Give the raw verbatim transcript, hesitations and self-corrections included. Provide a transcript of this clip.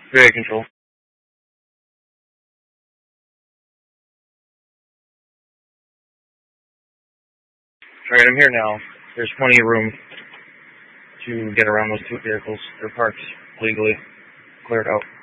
Very control. Alright, I'm here now. There's plenty of room to get around those two vehicles. They're parked legally. Cleared out.